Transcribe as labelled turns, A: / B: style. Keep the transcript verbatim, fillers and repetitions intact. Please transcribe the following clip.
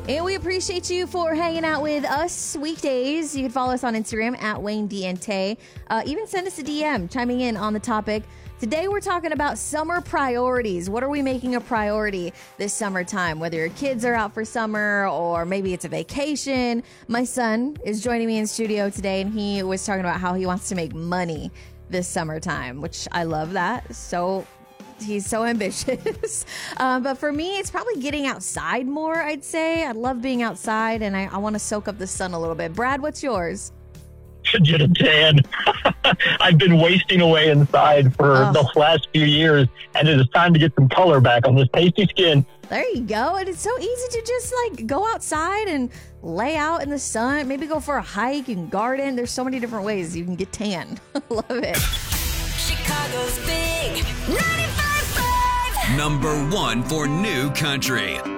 A: And we appreciate you for hanging out with us weekdays. You can follow us on Instagram at Wayne D N T. Uh, even send us a D M chiming in on the topic. Today we're talking about summer priorities. What are we making a priority this summertime? Whether your kids are out for summer or maybe it's a vacation. My son is joining me in studio today, and he was talking about how he wants to make money this summertime, which I love that. So he's so ambitious. um, but for me, it's probably getting outside more, I'd say. I love being outside, and I, I want to soak up the sun a little bit. Brad, what's yours?
B: To get a tan. I've been wasting away inside for
A: Oh.
B: the last few years, and it is time to get some color back on this pasty skin.
A: There you go. And it's so easy to just like go outside and lay out in the sun. Maybe go for a hike. You can garden. There's so many different ways you can get tan. Love it.
C: Chicago's big ninety-five point five.
D: Number one for new country.